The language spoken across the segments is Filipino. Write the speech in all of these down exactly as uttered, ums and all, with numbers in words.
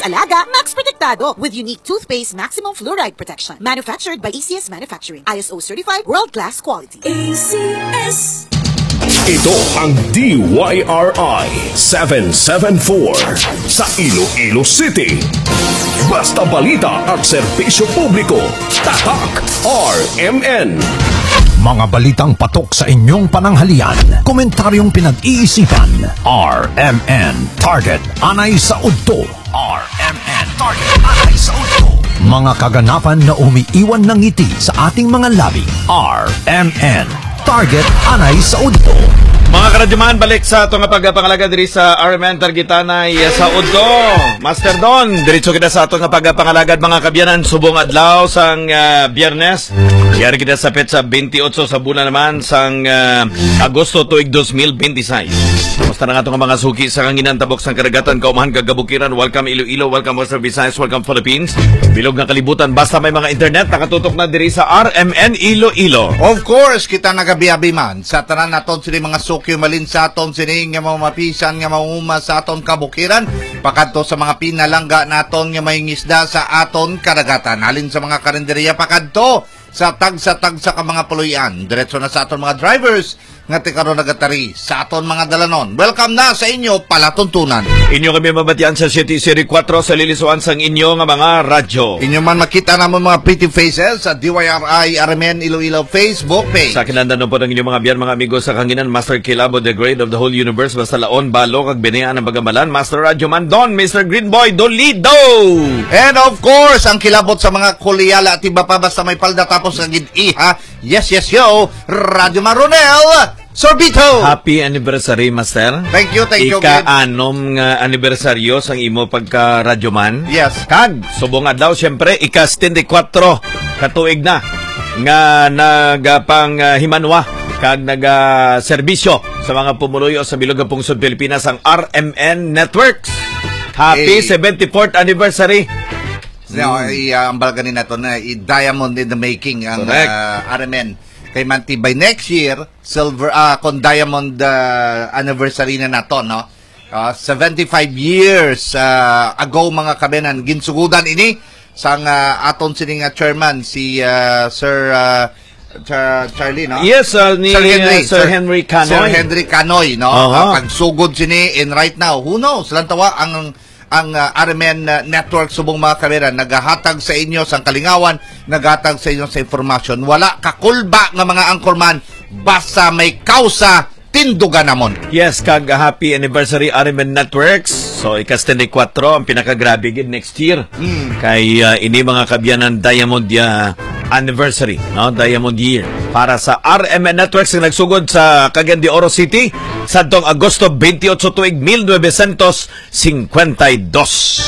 Alaga, Max Protektado with unique toothpaste maximum fluoride protection. Manufactured by A C S Manufacturing. I S O certified, world-class quality. A C S. Ito ang D Y R I seven seven four sa Iloilo City. Basta balita at serbisyo publiko. Tatak R M N. Mga balitang patok sa inyong pananghalian. Komentaryong pinag-iisipan. R M N Target Anay sa Udto. R M N Target Anay sa Udto. Mga kaganapan na umiiwan ng ngiti sa ating mga labi. R M N Target Anay sa Udto. Mga karadyaman, balik sa itong pagpangalaga diri sa R M N Targitanay sa Udto. Master Don, diretso kita sa itong pagpangalagad mga kabyanan. Subong adlaw sang uh, Biyernes. Yari kita sa petsa twenty-eight sa bulan naman sang uh, Agosto tuig two thousand twenty-six. Kamusta na nga itong mga suki sa kanginan tabok sang karagatan, kaumahan, kagabukiran. Welcome Iloilo, welcome Western Visayas, welcome Philippines. Bilog ng kalibutan, basta may mga internet, nakatutok na diri sa R M N Iloilo. Of course, kita nagabiyabi man sa tanan naton sini mga suki malin sa aton sini nga mapisan nga mauma sa aton kabukiran, pakadto sa mga pinalangga naton nga may ngisda sa aton karagatan. Halin sa mga karinderya pakadto sa tagsa-tagsa ka mga puluyan. Diretso na sa aton mga drivers nga tikaron nagatari sa aton mga dalanon. Welcome na sa inyo palatuntunan. Inyo kami mabatian sa City Series four sa lilisuan sang inyo nga mga radyo. Inyo man makita namon mga pretty faces sa D Y R I R M N Iloilo Facebook page. Sa kinandanon po ng inyong mga biyan, mga amigos sa kanginan, Master Kilabo, the grade of the whole universe, basta laon, balo, kag binayaan ng bagamalan, Master Radyo Man Don, Mister Green Boy Dolido. And of course, ang kilabot sa mga kulyala at iba pa basta may palda tapos ang iha. Yes, yes, yo, Radyo Maronel Sorbito. Happy anniversary, Master. Thank you, thank you. Ika-anom nga anibersaryo sang imo pagka-radyoman. Yes. Kag, subong adlaw, siyempre, ika-twenty-four katuig na nga nagapang uh, himanwa kag naga-serbisyo sa mga pumuluyo sa Bilog ng Pungsod, Pilipinas ang R M N Networks. Happy hey. seventy-fourth anniversary. No, hmm. i, uh, ang balganin na ito na i-diamond in the making ang uh, R M N. Kay Manti by next year, silver, uh, kon diamond uh, anniversary na nato, no? Uh, seventy-five years uh, ago mga kabenan, ginsugudan ini sang uh, aton sining uh, chairman, si uh, Sir uh, Char Charlie, no? Yes, uh, ni Sir Henry, uh, Sir, Sir Henry Canoy. Sir Henry Canoy, no? Uh-huh. Uh, pagsugod sini, and right now, who knows? Lantawa ang ang uh, R M N uh, Network subong mga kamera nagahatag sa inyo sa kalingawan, nagahatag sa inyo sa informasyon. Wala kakulba nga mga anchorman, basta may kausa, tindugan namon. Yes, kag happy anniversary R M N Networks. So ika-twenty-four ang pinakagrabe gid next year. Mm. Kay uh, ini mga kabyanan Diamond uh, anniversary, no? Diamond year para sa R M N Networks nga nagsugod sa Cagayan de Oro City sadtong Agosto twenty-eight tuig nineteen fifty-two.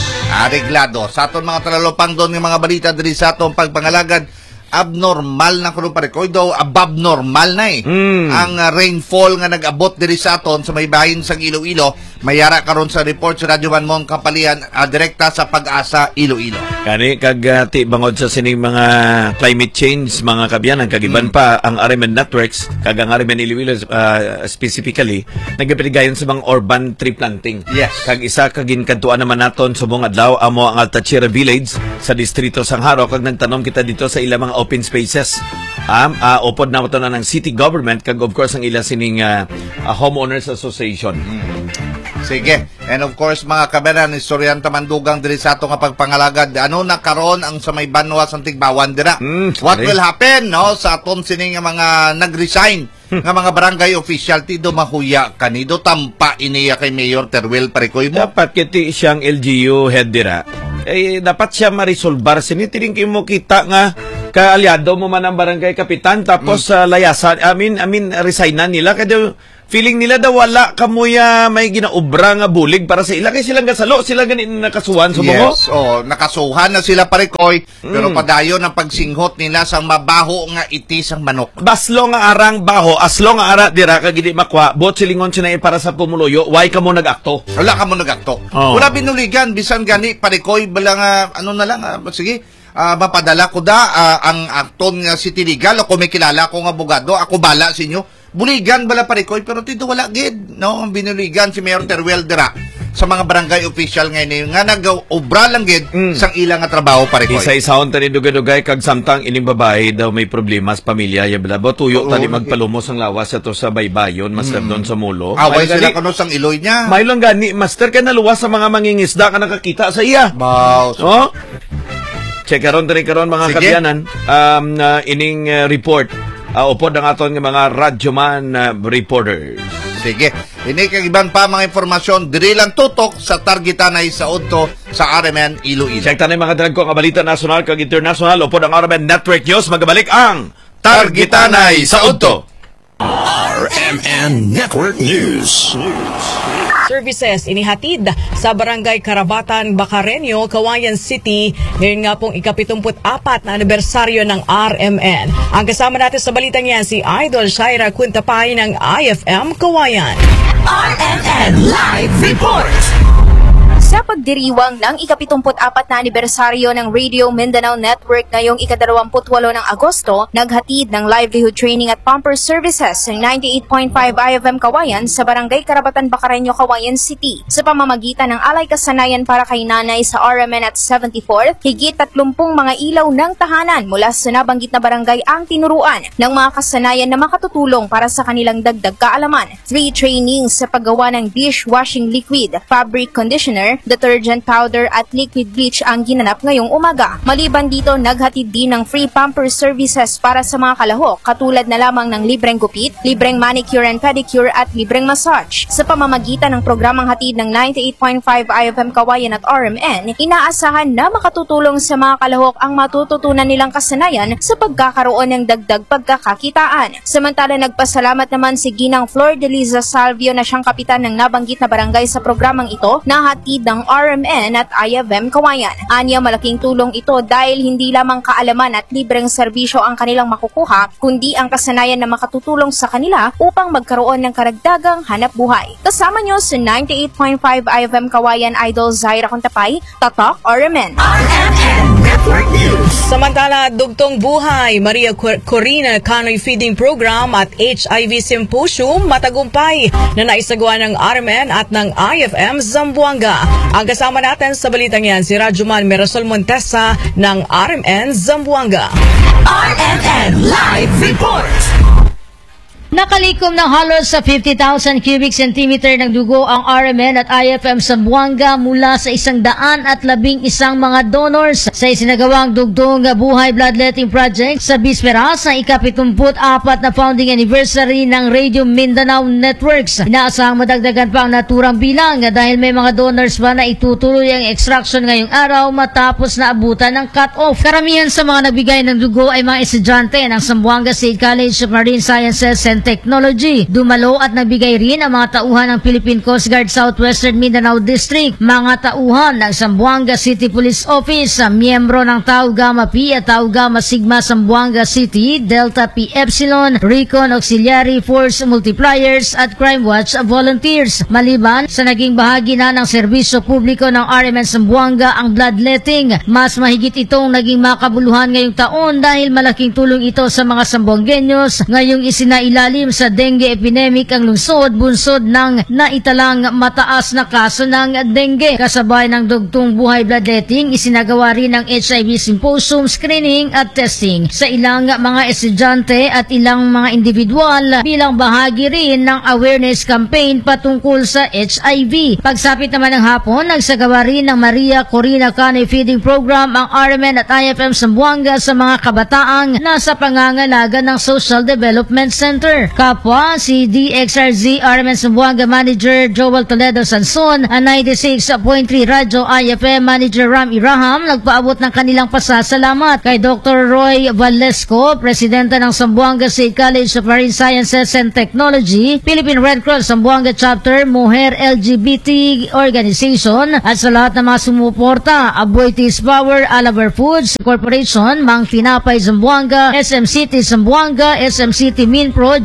Areglado sa aton mga talalopang doon ng mga balita diri sa atong pagpangalagad. Abnormal na kuno pare ko daw above normal na eh. Mm. Ang uh, rainfall nga nag-abot diri sa aton sa may bahin sang Iloilo, mayara karon sa report sa Radyo Manmon Kapalian, uh, direkta sa Pag-asa Iloilo. Kani kagati bangod sa sining mga climate change mga kabyanan kagiban mm. pa ang R M N Networks kag ang R M N Iloilo uh, specifically nagapigayon sa mga urban tree planting. Yes. Kag isa kagin kadtuan naman naton subong adlaw amo ang Altachira Village sa distrito sang Haro kag nagtanom kita dito sa ilang mga open spaces. Um, uh, upod na ito na ng city government kag of course ang ila sining uh, uh, homeowners association. Mm. Sige. And of course mga kaberan, istoryan tamandugang diri sa ato nga pagpangalagad. Ano na karon ang sa may banwa sang Tigbawan dira? Mm, What will happen no sa aton sining mga nag-resign nga mga barangay official ti do mahuya kanido tampa iniya kay Mayor Teruel Parikoy mo. Dapat kiti siyang L G U head dira. Eh dapat siya ma-resolbar sini tiring mo kita nga kaalyado mo man ang barangay kapitan tapos mm. uh, layasan I mean I mean resignan nila kada feeling nila daw wala kamuya may ginaobra nga bulig para sa ila kay silang gasalo sila ganin nakasuhan so yes oh nakasuhan na sila Parikoy mm. pero padayon ang pagsinghot nila sang mabaho nga itis ang manok baslo nga arang baho aslo nga ara dira kag di makwa bot silingon sinay para sa pumuluyo why ka mo nagakto wala ka mo nagakto oh. Wala binuligan bisan gani Parikoy bala nga ano na lang uh, sige uh, mapadala ko da uh, ang akton nga si Tiligal o kung may kilala ko nga abogado ako bala sa inyo buligan bala Parikoy pero tito wala gid no ang binuligan si Mayor Teruel dira sa mga barangay official ngayon nga nag-ubra lang gid Mm. sang ilang nga trabaho pare ko. Isa-isahon tani dugay-dugay kag samtang ining babae daw may problema sa pamilya ya bla ba tuyo Oo. tani magpalumos ang lawas ato sa baybayon master doon sa mulo. Away May sila gani- kuno sang iloy niya. May lang gani master ka naluwas sa mga mangingisda ka nakakita sa iya. Wow. So, Oh? Check karon tani karon mga Sige. kabyanan um na ining uh, report uh, upod ang aton nga mga radyoman uh, reporters. sige. Ini kag iban pa mga informasyon diri lang tutok sa targetanay sa udto sa R M N Iloilo. Check tanay mga drag ko nga balita nasyonal kag international upod ang R M N Network News magabalik ang Targetanay sa Udto. R M N Network News. Services inihatid sa Barangay Karabatan, Bacareño, Kawayan City ngayon nga pong ikapitumput apat na anibersaryo ng R M N. Ang kasama natin sa balitang yan si Idol Shaira Quintapay ng I F M Kawayan. R M N Live Report! Sa pagdiriwang ng ikapitumput apat na anibersaryo ng Radio Mindanao Network ngayong ikadalawamput walo ng Agosto, naghatid ng livelihood training at pumper services ng ninety-eight point five I F M Kawayan sa Barangay Karabatan, Bacareño, Kawayan City sa pamamagitan ng alay kasanayan para kay nanay sa R M N at seventy-fourth, higit tatlumpung mga ilaw ng tahanan mula sa nabanggit na barangay ang tinuruan ng mga kasanayan na makatutulong para sa kanilang dagdag kaalaman. Three trainings sa paggawa ng dishwashing liquid, fabric conditioner, detergent powder at liquid bleach ang ginanap ngayong umaga. Maliban dito, naghatid din ng free pumper services para sa mga kalahok katulad na lamang ng libreng gupit, libreng manicure and pedicure at libreng massage. Sa pamamagitan ng programang hatid ng ninety-eight point five I F M Kawayan at R M N, inaasahan na makatutulong sa mga kalahok ang matututunan nilang kasanayan sa pagkakaroon ng dagdag pagkakakitaan. Samantala, nagpasalamat naman si Ginang Flor de Liza Salvio na siyang kapitan ng nabanggit na barangay sa programang ito na hatid ng R M N at I F M Kawayan. Anya, malaking tulong ito dahil hindi lamang kaalaman at libreng serbisyo ang kanilang makukuha, kundi ang kasanayan na makatutulong sa kanila upang magkaroon ng karagdagang hanap buhay. Kasama nyo sa ninety-eight point five I F M Kawayan, Idol Zaira Contapay, Tatak R M N. R M N Network News! Samantala, Dugtong Buhay, Maria Cor- Corina Canoy Feeding Program at H I V Symposium matagumpay na naisagawa ng R M N at ng I F M Zamboanga. Ang kasama natin sa balitang yan si Rajuman Mirasol Montesa ng R M N Zamboanga. R M N Live Report! Nakalikom ng halos sa fifty thousand cubic centimeter ng dugo ang R M N at I F M Zamboanga mula sa isang daan at labing isang mga donors sa isinagawang Dugtong Buhay Bloodletting Project sa bispera sa ikapitumput apat na founding anniversary ng Radio Mindanao Networks. Inaasahang madagdagan pa ang naturang bilang dahil may mga donors pa na itutuloy ang extraction ngayong araw matapos na abutan ng cut-off. Karamihan sa mga nagbigay ng dugo ay mga estudyante ng Zamboanga State College of Marine Sciences and Technology. Dumalo at nagbigay rin ang mga tauhan ng Philippine Coast Guard Southwestern Mindanao District, mga tauhan ng Zamboanga City Police Office, miyembro ng Tau Gamma Pi at Tau Gamma Sigma Zamboanga City, Delta Pi Epsilon, Recon Auxiliary Force Multipliers at Crime Watch Volunteers. Maliban sa naging bahagi na ng serbisyo publiko ng R M N Zamboanga ang bloodletting, mas mahigit itong naging makabuluhan ngayong taon dahil malaking tulong ito sa mga Zamboangueños ngayong isinailalim sa dengue epidemic ang lungsod bunsod ng naitalang mataas na kaso ng dengue. Kasabay ng Dugtong Buhay Bloodletting, isinagawa rin ng H I V Symposium, screening at testing sa ilang mga estudyante at ilang mga individual bilang bahagi rin ng awareness campaign patungkol sa H I V. Pagsapit naman ng hapon, nagsagawa rin ng Maria Corina Canoy Feeding Program ang R M N at I F M Zamboanga sa mga kabataang nasa pangangalaga ng Social Development Center. Kapwa si D X R Z R M N Zamboanga Manager Joel Toledo Sanson, ang ninety-six point three Radyo I F M Manager Ram Iraham nagpaabot ng kanilang pasasalamat kay Doctor Roy Valesco, Presidente ng Zamboanga State College of Marine Sciences and Technology, Philippine Red Cross Zamboanga Chapter, Mujer L G B T Organization at sa lahat ng mga sumuporta, Aboitiz Power, Alabar Foods Corporation, Mang Tinapay Zamboanga, S M City Zamboanga, S M City Minpro,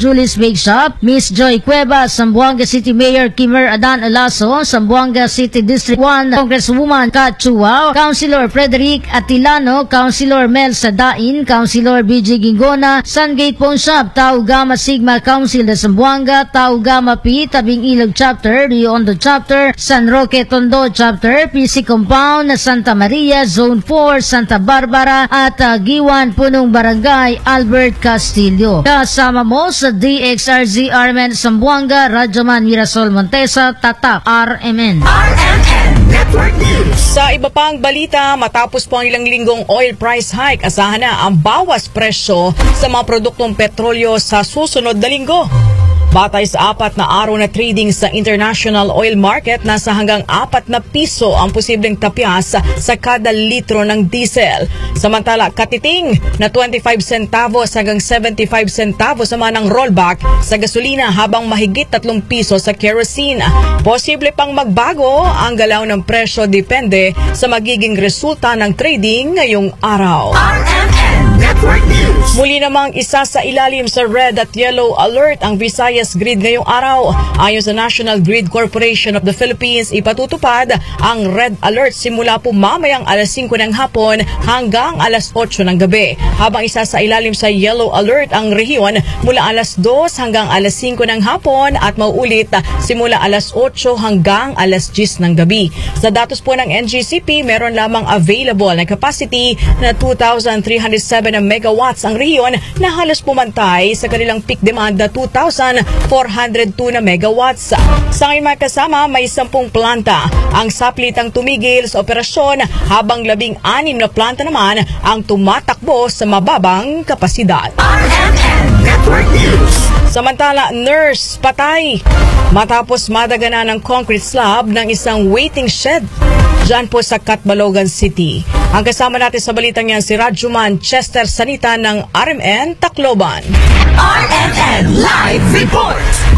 Julie's Bake Shop, Miss Joy Cueva, Zamboanga City Mayor Kimer Adan Alaso, Zamboanga City District one Congresswoman Kat Chuao, Councilor Frederick Atilano, Councilor Mel Sadain, Councilor B J Gingona, Sungate Pawn Shop, Tau Gamma Sigma Council de Zamboanga, Tau Gamma P, Tabing Ilog Chapter, Rio Hondo Chapter, San Roque Tondo Chapter, P C Compound, Santa Maria, Zone four, Santa Barbara, at uh, Giwan Punong Barangay, Albert Castillo. Kasama mo sa D X R Z R M N Zamboanga, Radyoman Mirasol Montesa, Tatak R M N. R M N Network News. Sa iba pang balita, matapos po ang ilang linggong oil price hike, asahan na ang bawas presyo sa mga produktong petrolyo sa susunod na linggo. Batay sa apat na araw na trading sa international oil market, nasa hanggang apat na piso ang posibleng tapyas sa kada litro ng diesel. Samantala, katiting na twenty-five centavos hanggang seventy-five centavos naman ang rollback sa gasolina, habang mahigit tatlong piso sa kerosene. Posible pang magbago ang galaw ng presyo depende sa magiging resulta ng trading ngayong araw. R M N Network News. Muli namang isa sa ilalim sa red at yellow alert ang Visayas Grid ngayong araw. Ayon sa National Grid Corporation of the Philippines, ipatutupad ang red alert simula po mamayang alas singko ng hapon hanggang alas otso ng gabi. Habang isa sa ilalim sa yellow alert ang rehiyon mula alas dos hanggang alas singko ng hapon at mauulit simula alas otso hanggang alas diyes ng gabi. Sa datos po ng N G C P, meron lamang available na capacity na two thousand three hundred seven megawatts ang rehiyon, na halos pumantay sa kanilang peak demand na two thousand four hundred two na megawatts. Sa ngayon mga kasama, may sampung planta ang saplitang tumigil sa operasyon, habang labing anim na planta naman ang tumatakbo sa mababang kapasidad. R M N Network News. Samantala, nurse patay matapos madagana ng concrete slab ng isang waiting shed dyan po sa Catbalogan City. Ang kasama natin sa balitang yan si Radyoman Chester Sanita ng R M N Tacloban. R M N Live Report.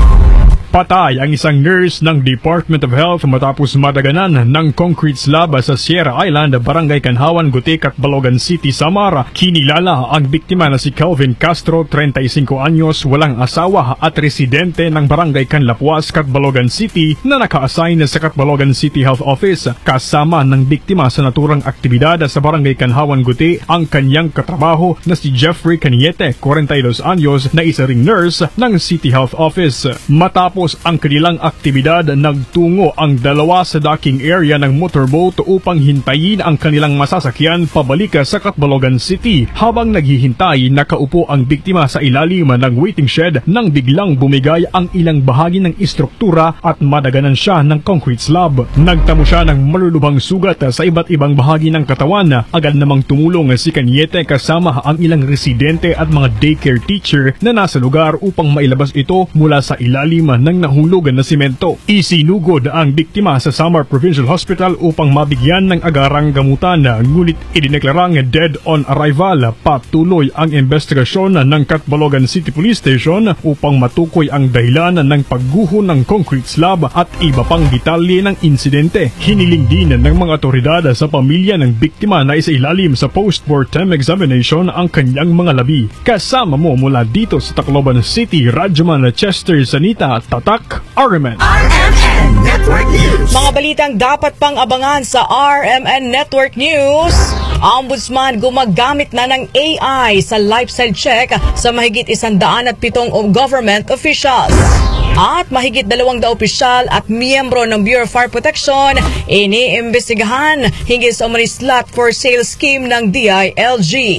Patay ang isang nurse ng Department of Health matapos madaganan ng concrete slab sa Sierra Island, Barangay Kanhawan, Gutik at Balogan City, Samara. Kinilala ang biktima na si Calvin Castro, thirty-five anyos, walang asawa at residente ng Barangay Canlapuas, Catbalogan City, na naka-assign sa Catbalogan City Health Office. Kasama ng biktima sa naturang aktibidad sa Barangay Kanhawan, Guti ang kanyang katrabaho na si Jeffrey Caniete, forty-two anyos, na isa ring nurse ng City Health Office. Matapos ang kanilang aktibidad, nagtungo ang dalawa sa docking area ng motorboat upang hintayin ang kanilang masasakyan pabalik sa Catbalogan City. Habang naghihintay, nakaupo ang biktima sa ilalim ng waiting shed nang biglang bumigay ang ilang bahagi ng istruktura at madaganan siya ng concrete slab. Nagtamo siya ng malulubhang sugat sa iba't ibang bahagi ng katawan. Agad namang tumulong si Caniete kasama ang ilang residente at mga daycare teacher na nasa lugar upang mailabas ito mula sa ilalim ng nahulugan na simento. Isinugod ang biktima sa Samar Provincial Hospital upang mabigyan ng agarang gamutan, ngunit idineklarang dead on arrival. Patuloy ang investigasyon ng Catbalogan City Police Station upang matukoy ang dahilan ng pagguho ng concrete slab at iba pang detalye ng insidente. Hiniling din ng mga otoridad sa pamilya ng biktima na isailalim sa post-mortem examination ang kanyang mga labi. Kasama mo mula dito sa Tacloban City, Radyoman Chester Sanita, Tatak, R M N. R M N Network News. Mga balitang dapat pang abangan sa R M N Network News. Ombudsman gumagamit na ng A I sa lifestyle check sa mahigit isandaan at pitong government officials. At mahigit dalawang daang opisyal at miyembro ng Bureau of Fire Protection iniimbestigahan hinggil sa umano'y slot for sale scheme ng D I L G.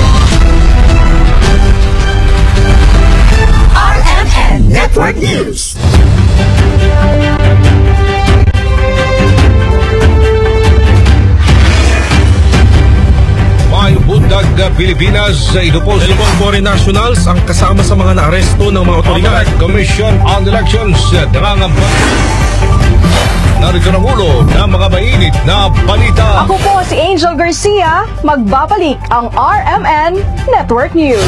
R M N Network News. May bundag Pilipinas sa idupos ng foreign nationals ang kasama sa mga naaresto ng mga otoridad. Commission on Elections nangangamba. Narito ng ulo ng mga mainit na balita. Ako po si Angel Garcia, magbabalik ang R M N Network News.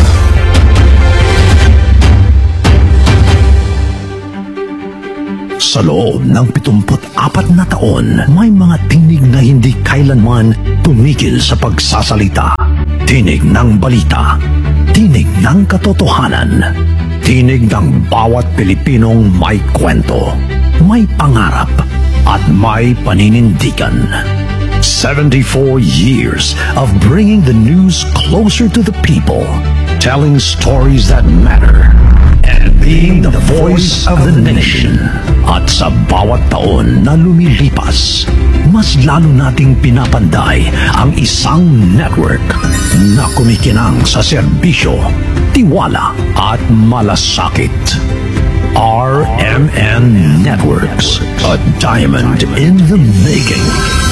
Sa loob ng pitungput apat na taon, may mga tinig na hindi kailanman tumigil sa pagsasalita. Tinig ng balita, tinig ng katotohanan, tinig ng bawat Pilipinong may kwento, may pangarap, at may paninindigan. seventy-four years of bringing the news closer to the people, telling stories that matter, and being the voice of the nation. At sa bawat taon na lumilipas, mas lalo nating pinapanday ang isang network na kumikinang sa serbisyo, tiwala at malasakit. R M N Networks, a diamond in the making.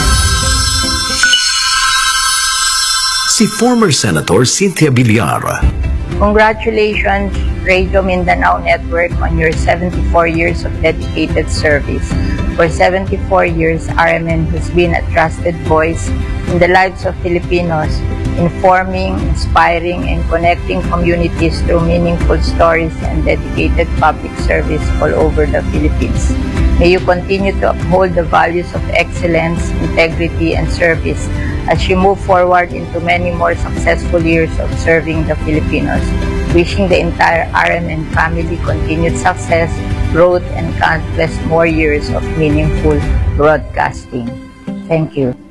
Si former Senator Cynthia Villar. Congratulations, Radio Mindanao Network, on your seventy-four years of dedicated service. For seventy-four years, R M N has been a trusted voice in the lives of Filipinos, informing, inspiring, and connecting communities through meaningful stories and dedicated public service all over the Philippines. May you continue to uphold the values of excellence, integrity, and service as you move forward into many more successful years of serving the Filipinos. Wishing the entire R M N family continued success, growth, and countless more years of meaningful broadcasting. Thank you.